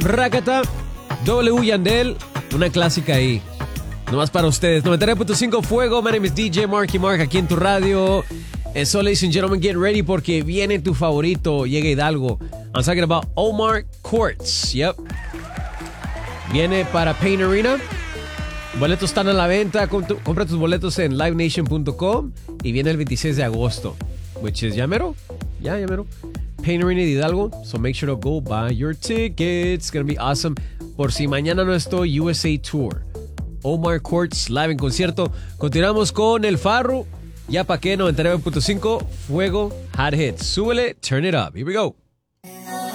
Fracata, W Yandel, una clásica ahí. Nomás para ustedes. 99.5 Fuego. My name is DJ Marky Mark aquí en tu radio. So, ladies and gentlemen, get ready porque viene tu favorito. Llega Hidalgo. I'm talking about Omar Courtz. Yep. Viene para Pain Arena. Boletos están a la venta. Compra tus boletos en livenation.com. Y viene el 26 de agosto. Which is ya mero. Ya mero. Pain Arena de Hidalgo. So make sure to go buy your tickets. It's going to be awesome. Por si mañana no estoy, USA Tour. Omar Courtz live en concierto. Continuamos con el Farru. Ya pa' qué, 99.5 Fuego Hot Hits. Súbele, turn it up. Here we go.